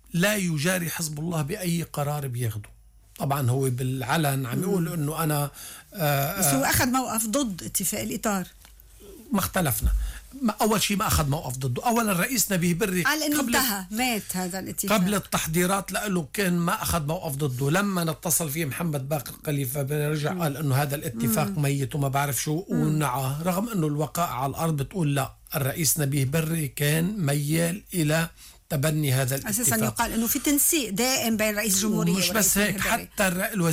لا يجاري حزب الله بأي قرار بياخده. طبعا هو بالعلن عم يقول انه انا بس هو اخذ موقف ضد اتفاق الاطار. ما اختلفنا. اول شيء ما اخذ موقف ضده. اولا الرئيس نبيه بري قال انه انتهى مات هذا الاتفاق قبل التحضيرات له، كان ما اخذ موقف ضده. لما اتصل فيه محمد باقر خليفه رجع قال انه هذا الاتفاق ميت وما بعرف شو ونعاه، رغم انه الوقائع على الارض بتقول لا، الرئيس نبيه بري كان ميال الى تبني هذا الاتفاق. اساسا يقال انه في تنسيق دائم بين رئيس الجمهوريه مش بس هيك، حتى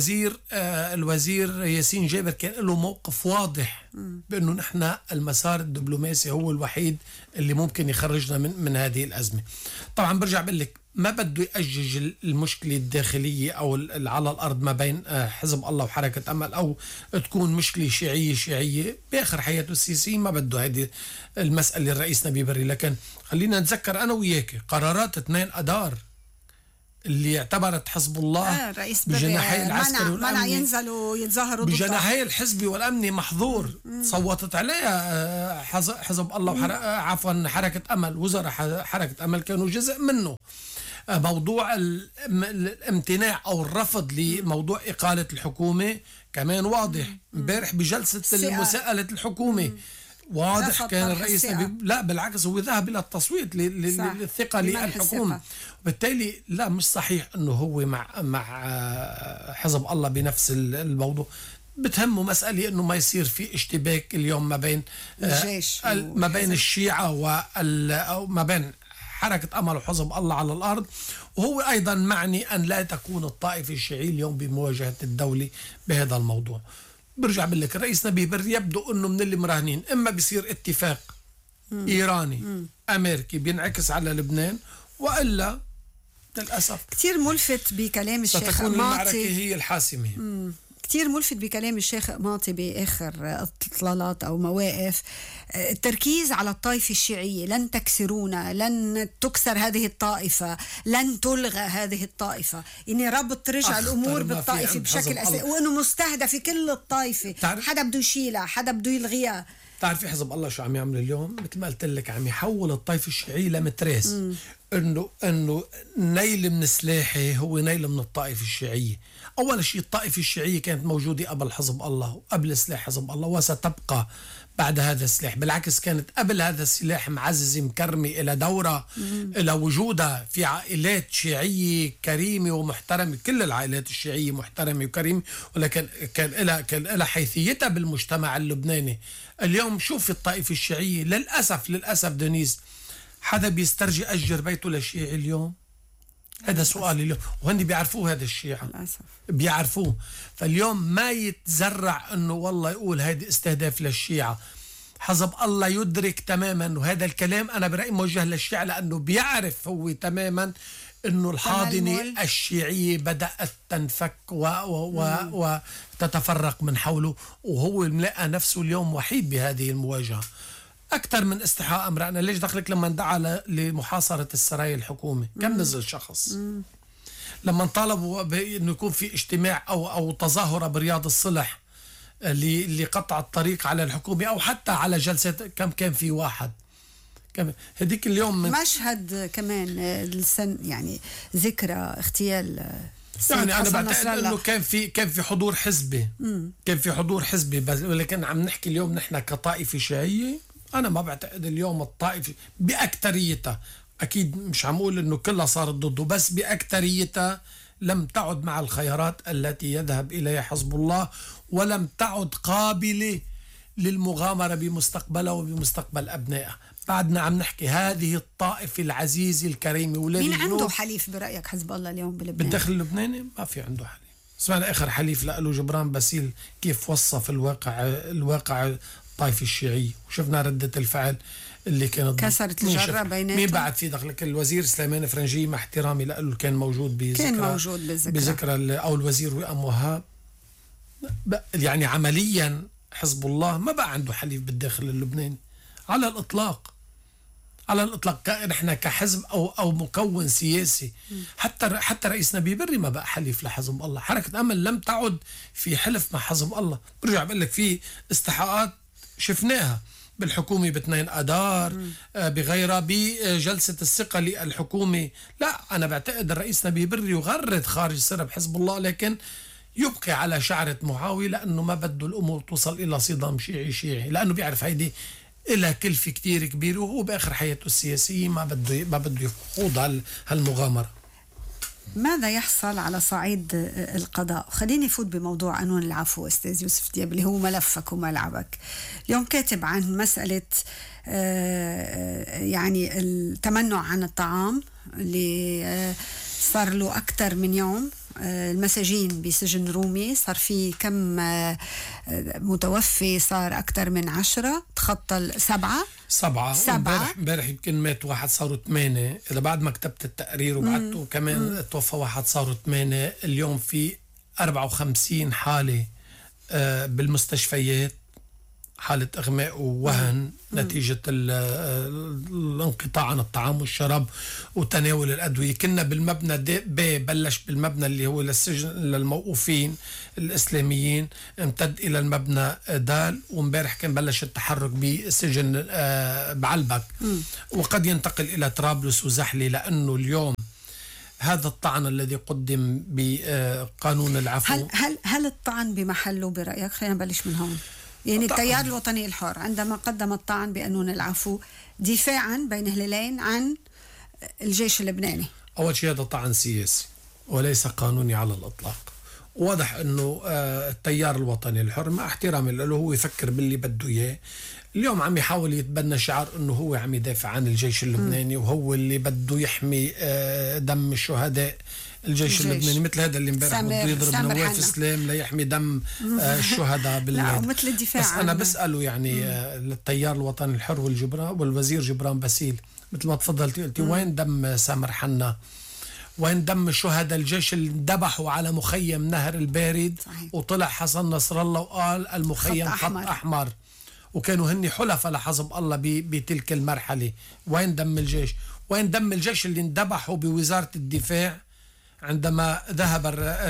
الوزير ياسين جابر كان له موقف واضح بانه نحن المسار الدبلوماسي هو الوحيد اللي ممكن يخرجنا من هذه الازمه. طبعا برجع بقول لك ما بده يأجج المشكله الداخليه او على الارض ما بين حزب الله وحركه امل، او تكون مشكله شيعيه باخر حياته السياسيه. ما بده هذه المساله الرئيس نبيه بري. لكن خلينا نتذكر انا وياك قرارات 2 أدار اللي اعتبرت حزب الله بجناحي العسكري منع ينزلوا يتظاهروا بجناحي الحزبي والامني محظور. صوتت عليها حزب الله عفوا حركه امل. وزراء حركه امل كانوا جزء منه. موضوع الامتناع او الرفض لموضوع اقاله الحكومه كمان واضح. امبارح بجلسه مساءله الحكومه واضح كان الرئيس لا بالعكس هو ذهب الى التصويت للثقه للحكومه. وبالتالي لا، مش صحيح انه هو مع حزب الله بنفس الموضوع. بتهمه مسألة انه ما يصير في اشتباك اليوم ما بين الجيش ما بين الشيعة وما بين حركة أمل وحزب الله على الأرض. وهو أيضا معني أن لا تكون الطائفة الشيعية اليوم بمواجهة الدولة بهذا الموضوع. برجع بقول لك الرئيس نبيه بري يبدو أنه من اللي مراهنين، إما بيصير اتفاق إيراني أمريكي بينعكس على لبنان، وإلا للأسف كتير ملفت بكلام الشيخ ستكون المعركة هي الحاسمة. كتير ملفت بكلام الشيخ ماطي بآخر اطلالات أو مواقف التركيز على الطائفة الشيعية. لن تكسرونا، لن تكسر هذه الطائفة، لن تلغى هذه الطائفة. يعني ربط رجع الأمور بالطائفة بشكل أساسي، وأنه مستهدف كل الطائفة. حدا بده يشيلها، حدا بده يلغيها. تعرفي حزب الله شو عم يعمل اليوم؟ مثل ما قلت لك عم يحول الطائفة الشيعية لمتراس. انه نيل من سلاحه هو نيل من الطائفة الشيعية. اول شيء الطائفة الشيعية كانت موجودة قبل حزب الله وقبل سلاح حزب الله، وستبقى بعد هذا السلاح. بالعكس كانت قبل هذا السلاح معززة مكرمة إلى دورة، إلى وجودها في عائلات شيعية كريمة ومحترمة. كل العائلات الشيعية محترمة وكريمة، ولكن كان لها حيثيتها بالمجتمع اللبناني. اليوم شوف الطائفة الشيعية للأسف دنيس، حدا بيسترجي أجر بيته للشيعي اليوم؟ هذا سؤال اليوم، وهن بيعرفوه. هذا الشيعة للأسف بيعرفوه. فاليوم ما يتزرع انه والله يقول هيدي استهداف للشيعة. حزب الله يدرك تماما، وهذا الكلام انا برأيي موجه للشيعة، لانه بيعرف هو تماما انه الحاضنة الشيعية بدأت تنفك وتتفرق من حوله، وهو ملقى نفسه اليوم وحيد بهذه المواجهة. أكثر من استحقاق أمرنا. ليش دخلك لما دعا لمحاصرة السرايا الحكومة؟ كم نزل شخص؟ لما طالبوا بأنه يكون في اجتماع أو تظاهرة برياض الصلح لقطع الطريق على الحكومة، أو حتى على جلسات، كم كان في واحد؟ هديك اليوم مشهد كمان يعني ذكرى اغتيال يعني أنا بعتقد أنه كان في حضور حزبي. كان في حضور حزبي، ولكن عم نحكي اليوم نحن كطائفة شيعية. أنا ما بعتقد اليوم الطائفة بأكتريتها، أكيد مش عم أقول إنه كلها صارت ضده، بس بأكتريتها لم تعد مع الخيارات التي يذهب إليها حزب الله، ولم تعد قابلة للمغامرة بمستقبلها وبمستقبل أبنائها. بعدنا عم نحكي هذه الطائفة العزيزة الكريمة. مين عنده حليف برأيك حزب الله اليوم بلبنان؟ بالداخل اللبناني ما في عنده حليف. سمعنا آخر حليف له جبران باسيل كيف وصف الواقع الطائفة الشيعية، وشفنا ردة الفعل اللي كانت كسرت الجرة بيناتهم. مين بعد في دخلك الوزير سليمان فرنجي، مع احترامي له، كان موجود بذكرى أو الوزير وئام وهاب. يعني عمليا حزب الله ما بقى عنده حليف بالداخل اللبناني على الإطلاق. نحن كحزب أو مكون سياسي. حتى رئيس نبيه بري ما بقى حليف لحزب الله. حركة أمل لم تعد في حلف مع حزب الله. برجع بقول لك في استحقاقات شفناها، بالحكومة ب2 أدار بغيرها بجلسة الثقة للحكومة. لا، أنا بعتقد الرئيس نبيه بري يغرد خارج سرب حزب الله، لكن يبقي على شعرة معاوية لأنه ما بده الأمور توصل إلى صدام شيعي، لأنه بيعرف هيدي إلى كلفة كتير كبيرة، وهو بآخر حياته السياسية ما بده يخوض هالمغامرة. ماذا يحصل على صعيد القضاء؟ خليني فوت بموضوع قانون العفو أستاذ يوسف دياب اللي هو ملفك وملعبك. اليوم كاتب عن مسألة يعني التمنع عن الطعام اللي صار له أكثر من يوم. المساجين بسجن رومي صار في كم متوفي، صار أكثر من 10، تخطى 7. امبارح يمكن مات واحد، صاروا 8. إذا بعد ما كتبت التقرير وبعته كمان توفى واحد، صاروا 8. اليوم في 54 حالة بالمستشفيات، حالة إغماء ووهن نتيجة الانقطاع عن الطعام والشراب وتناول الأدوية. كنا بالمبنى ب بلش بالمبنى اللي هو للسجن للموقوفين الإسلاميين، امتد إلى المبنى د، ومبارح كان بلش التحرك بسجن بعلبك، وقد ينتقل إلى طرابلس وزحلي، لأنه اليوم هذا الطعن الذي قدم بقانون العفو. هل الطعن بمحله برأيك؟ خلينا نبلش من هون. يعني التيار الوطني الحر عندما قدم الطعن بقانون العفو دفاعا بين هلالين عن الجيش اللبناني، أول شيء هذا طعن سياسي وليس قانوني على الإطلاق. واضح أنه التيار الوطني الحر مع احترامي له هو يفكر باللي بده إياه. اليوم عم يحاول يتبنى شعار أنه هو عم يدافع عن الجيش اللبناني وهو اللي بده يحمي دم الشهداء الجيش اللبناني، مثل هذا اللي امبارح بده يضرب نواف سلام ليحمي دم الشهداء لا، مثل الدفاع. بس أنا بسأله يعني للتيار الوطني الحر والوزير جبران باسيل، مثل ما تفضلتي قلتي، وين دم سامر حنا؟ وين دم شهداء الجيش اللي ذبحوا على مخيم نهر البارد؟ صحيح. وطلع حسن نصر الله وقال المخيم خط أحمر، وكانوا هني حلفاء لحزب الله بتلك المرحلة. وين دم الجيش؟ وين دم الجيش اللي انذبحوا بوزارة الدفاع عندما ذهب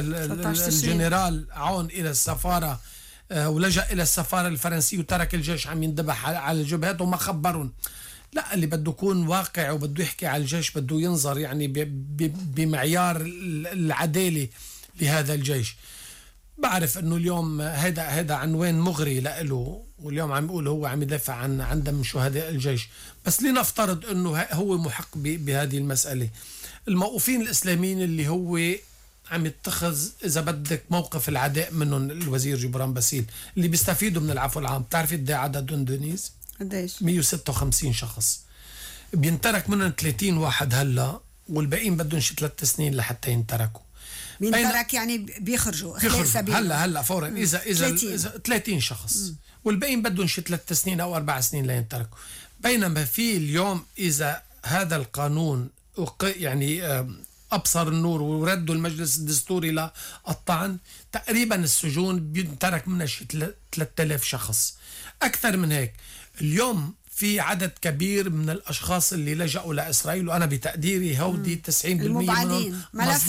الجنرال عون إلى السفارة ولجأ إلى السفارة الفرنسية وترك الجيش عم ينذبح على الجبهات وما خبرون؟ لا، اللي بده يكون واقع وبده يحكي على الجيش بده ينظر يعني بمعيار العدالة لهذا الجيش. بعرف انه اليوم هذا عنوان مغري له، واليوم عم يقول هو عم يدافع عن دم شهداء الجيش، بس لنفترض انه هو محق بهذه المسألة. الموقوفين الإسلاميين اللي هو عم يتخذ إذا بدك موقف العداء منهم الوزير جبران باسيل، اللي بيستفيدوا من العفو العام، بتعرفي قد ايه عددهم دونيز؟ قديش؟ 156 شخص، بينترك منهم 30 واحد هلا، والباقيين بدهم شي 3 سنين لحتى ينتركوا. بينترك يعني بيخرجوا خلال سبيل هلا فورا إذا 30 شخص والباقيين بدهم شي 3 سنين أو 4 سنين لينتركوا. بينما في اليوم إذا هذا القانون يعني أبصر النور وردوا المجلس الدستوري للطعن، تقريبا السجون بينترك منها شي 3000 شخص، أكثر من هيك. اليوم في عدد كبير من الأشخاص اللي لجأوا لإسرائيل، وأنا بتقديري هودي 90% منهم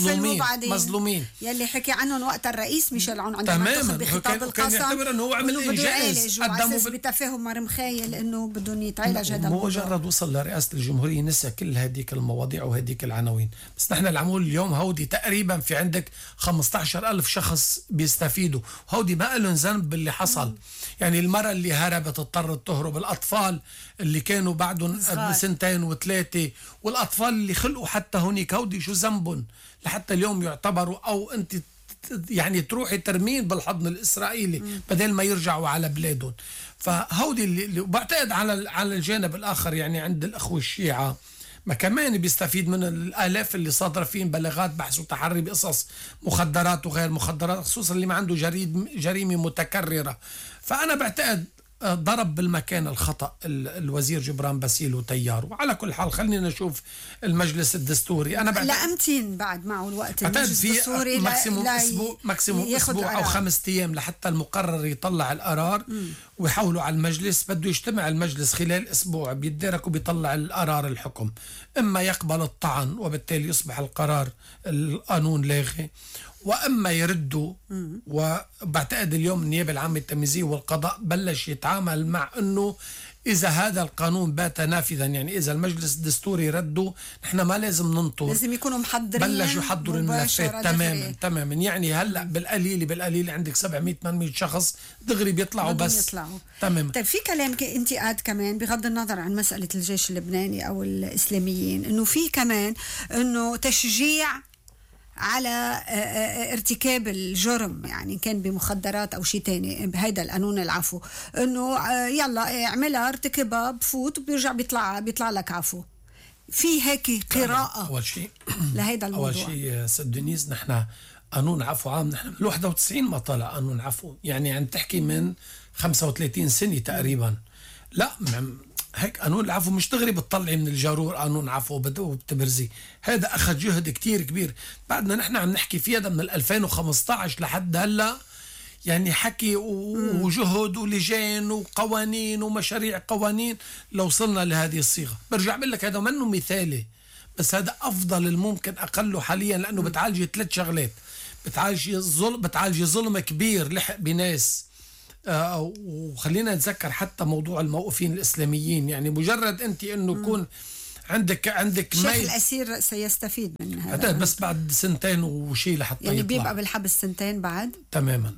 مظلومين يلي حكي عنهم وقت الرئيس ميشيل عون عندما انتخب بخطاب القسم، كان يعتبر أنه هو عمل إنجاز قدمه بتفاهم مرمخايل أنه بدهم يتعالج هذا الموضوع. مجرد وصل لرئاسة الجمهورية نسى كل هذيك المواضيع وهذيك العناوين. بس نحن العمول اليوم هودي تقريبا في عندك 15,000 شخص بيستفيدوا، هودي ما لهم ذنب باللي حصل. يعني المرأة اللي هربت اضطرت تهرب، الأطفال اللي كانوا بعدهم 2 و3، والأطفال اللي خلقوا حتى هونيك، هودي شو ذنبهم لحتى اليوم يعتبروا أو أنت يعني تروحي ترمين بالحضن الإسرائيلي بدل ما يرجعوا على بلادهم. فهودي اللي بعتقد على الجانب الآخر، يعني عند الأخوة الشيعة ما كمان بيستفيد من الآلاف اللي صادرة فيهم بلاغات بحث وتحري بقصص مخدرات وغير مخدرات، خصوصا اللي ما عنده جريمة متكررة. فأنا بعتقد ضرب بالمكان الخطأ الوزير جبران باسيل وتياره. وعلى كل حال خلينا نشوف المجلس الدستوري. أنا لا أمتين بعد معه الوقت المجلس الدستوري ماكسيموم أسبوع أو 5 أيام لحتى المقرر يطلع القرار ويحولوا على المجلس. بده يجتمع المجلس خلال أسبوع، بيتدارك وبيطلع القرار الحكم، إما يقبل الطعن وبالتالي يصبح القانون لاغي، وأما يردوا. وبعتقد اليوم النيابة العامة التمييزية والقضاء بلش يتعامل مع أنه إذا هذا القانون بات نافذا، يعني إذا المجلس الدستوري رده، نحن ما لازم ننطر، لازم يكونوا محضرين، بلشوا يحضروا الملفات تماما. يعني هلا بالقليل عندك 700-800 شخص دغري بيطلعوا بس تمام. طيب في كلام انت قاد كمان بغض النظر عن مسألة الجيش اللبناني أو الإسلاميين، إنه في كمان إنه تشجيع على ارتكاب الجرم، يعني كان بمخدرات أو شيء تاني بهيدا القانون العفو، إنه يلا اعملها ارتكبها بفوت بيرجع بيطلع لك عفو. في هيك قراءة أول شيء لهيدا الموضوع. أول شيء سيد دينيس، نحن قانون عفو عام نحن من 91 ما طلع قانون عفو، يعني عم تحكي من 35 سنة تقريبا. لا هيك قانون العفو مش دغري بتطلعي من الجارور قانون عفو وبتبرزي، هذا أخذ جهد كتير كبير. بعدنا نحن عم نحكي فيها من 2015 لحد هلا، يعني حكي وجهد ولجان وقوانين ومشاريع قوانين لو وصلنا لهذه الصيغة. برجع بقول لك هذا منه مثالي، بس هذا أفضل الممكن أقله حاليا، لأنه بتعالج 3 شغلات. بتعالج ظلم كبير لحق بناس، وخلينا نتذكر حتى موضوع الموقوفين الإسلاميين. يعني مجرد أنت أنه يكون عندك الشيخ الأسير سيستفيد من هذا بس بعد 2 وشي لحتى يعني يطلع. بيبقى بالحبس 2 بعد تماما.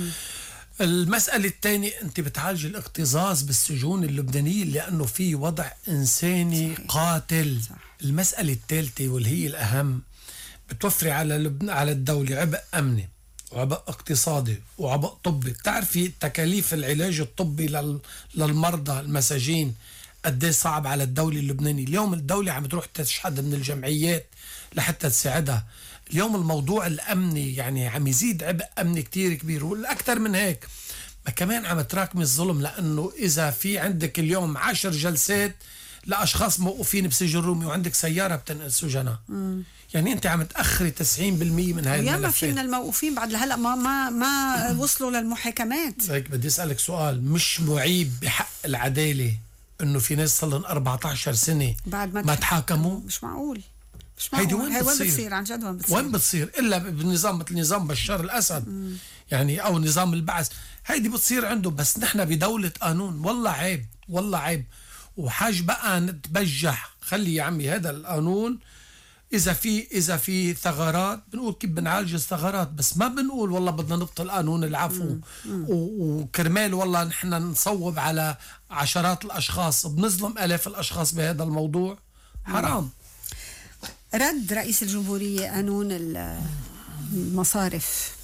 المسألة الثانية، أنت بتعالج الاكتظاظ بالسجون اللبنانية لأنه في وضع إنساني صحيح. قاتل صح. المسألة الثالثة واللي هي الأهم، بتوفري على الدولة عبء أمني وعبء اقتصادي وعبء طبي. بتعرفي تكاليف العلاج الطبي للمرضى المساجين قد صعب على الدولة اللبنانية. اليوم الدولة عم تروح تشحد من الجمعيات لحتى تساعدها. اليوم الموضوع الأمني يعني عم يزيد عبء أمني كتير كبير. والأكثر من هيك ما كمان عم تراكمي الظلم، لأنه إذا في عندك اليوم 10 جلسات لأشخاص موقوفين بسجن رومي وعندك سيارة بتنقل سجناء، يعني أنت عم تأخري 90% من هاي الملفات. ياما في من الموقوفين بعد لهلا ما وصلوا للمحاكمات. هيك بدي أسألك سؤال، مش معيب بحق العدالة إنه في ناس صار 14 سنة بعد ما تحاكموا؟ مش معقول. هيدي وين بتصير عن جد؟ وين بتصير إلا بنظام مثل نظام بشار الأسد يعني، أو نظام البعث. هيدي بتصير عنده. بس نحن بدولة قانون. والله عيب، والله عيب. وحاج بقى نتبجح. خلي يا عمي هذا القانون إذا في ثغرات بنقول كيف بنعالج الثغرات، بس ما بنقول والله بدنا نبطل قانون العفو وكرمال والله نحن نصوب على عشرات الأشخاص، بنظلم آلاف الأشخاص بهذا الموضوع. حرام. رد رئيس الجمهورية قانون المصارف،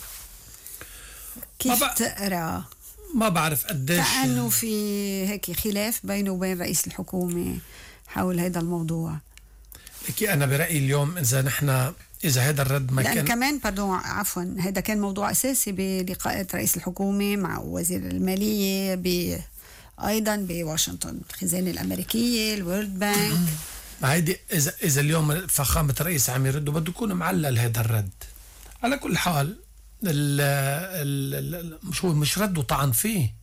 كيف تقرأ؟ ما بعرف قديش، كأنه في هيك خلاف بينه وبين رئيس الحكومة حول هذا الموضوع. لكي أنا برأيي اليوم إذا هذا الرد ما كان كمان عفوا، هذا كان موضوع أساسي بلقاءات رئيس الحكومة مع وزير المالية أيضا بواشنطن، الخزانة الأمريكية، الورلد بانك. هيدي إذا اليوم فخامة الرئيس عم يرد وبده يكون معلل هذا الرد. على كل حال مش رد وطعن فيه،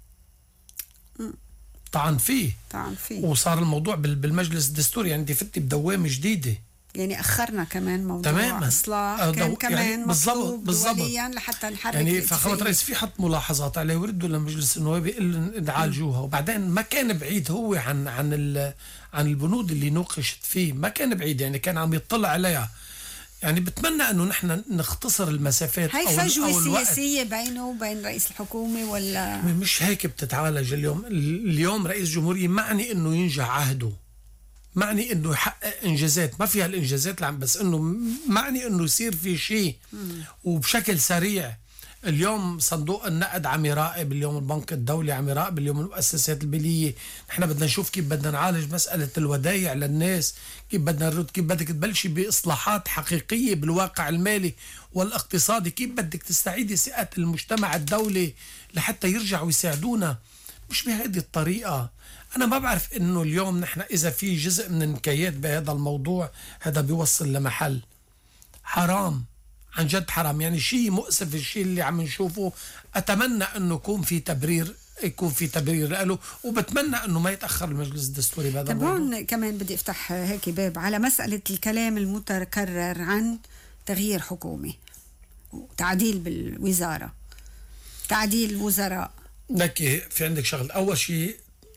طعن فيه وصار الموضوع بالمجلس الدستوري. يعني فتي بدوامة جديدة، يعني أخرنا كمان موضوع تماما. إصلاح كان كمان يعني مطلوب دوليا لحتى نحرك. يعني فخامة الرئيس في حط ملاحظات عليه وردوا لمجلس النواب يقول نعالجوها. وبعدين ما كان بعيد هو عن البنود اللي نوقشت فيه، ما كان بعيد، يعني كان عم يطلع عليها. يعني بتمنى انه نحن نختصر المسافات. هاي فجوة سياسية بينه وبين رئيس الحكومة ولا مش هيك بتتعالج اليوم رئيس جمهورية معني انه ينجح عهده، معني انه يحقق انجازات، ما فيها الانجازات بس انه معني انه يصير في شيء وبشكل سريع. اليوم صندوق النقد عم يراقب، اليوم البنك الدولي عم يراقب، اليوم المؤسسات البلية. نحن بدنا نشوف كيف بدنا نعالج مسألة الودايع للناس، كيف بدنا نرد، كيف بدك تبلشي بإصلاحات حقيقية بالواقع المالي والاقتصادي، كيف بدك تستعيدي ثقة المجتمع الدولي لحتى يرجعوا يساعدونا. مش بهذه الطريقة. أنا ما بعرف إنه اليوم نحن إذا في جزء من النكايات بهذا الموضوع هذا بيوصل لمحل حرام، عن جد حرام. يعني شيء مؤسف الشيء اللي عم نشوفه. أتمنى أنه يكون في تبرير له، وبتمنى أنه ما يتأخر المجلس الدستوري بهذا الموضوع. كمان بدي أفتح هيك باب على مسألة الكلام المتكرر عن تغيير حكومة وتعديل بالوزارة، تعديل وزراء. لك في عندك شغل. أول شيء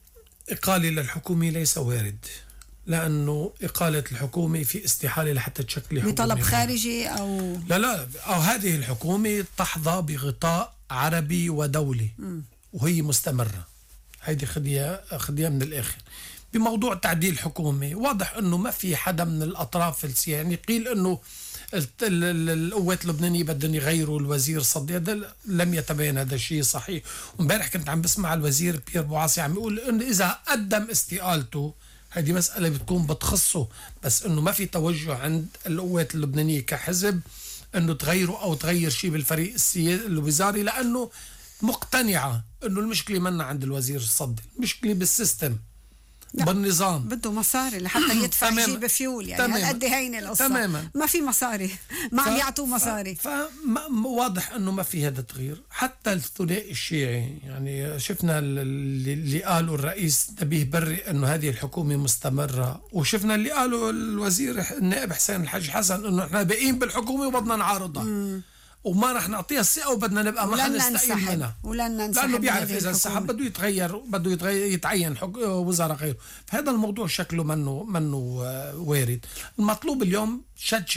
إقالة للحكومة ليس وارد، لأنه إقالة الحكومة في استحالة لحتى تشكل حكومة بطلب خارجي أو لا أو هذه الحكومة تحظى بغطاء عربي ودولي وهي مستمرة. هيدي خديها من الآخر. بموضوع تعديل حكومة واضح أنه ما في حدا من الأطراف السياسية، يعني قيل أنه القوات اللبنانية بدهم يغيروا الوزير صدي، لم يتبين هذا الشيء صحيح. وامبارح كنت عم بسمع الوزير بيير بوعاصي عم يقول انه اذا قدم استقالته هذه مسألة بتكون بتخصه، بس انه ما في توجه عند القوات اللبنانية كحزب انه تغيروا او تغير شيء بالفريق الوزاري، لانه مقتنعة انه المشكلة منا عند الوزير الصدي، المشكلة بالسيستم بالنظام. بده مصاري لحتى يدفع يجيب فيول، يعني هالقد هينه القصه. تماما ما في مصاري، ما عم يعطوه مصاري. فواضح انه ما في هذا تغيير. حتى الثنائي الشيعي، يعني شفنا اللي قاله الرئيس نبيه بري انه هذه الحكومه مستمره، وشفنا اللي قاله الوزير النائب حسين الحاج حسن انه احنا باقيين بالحكومه وبدنا نعارضها وما رح نعطيها الثقة وبدنا نبقى ما حنستقيل منها، ولن ننسحب، لأنه بيعرف إذا انسحب بده يتعين وزراء غيره. فهذا الموضوع شكله منه وارد. المطلوب اليوم شد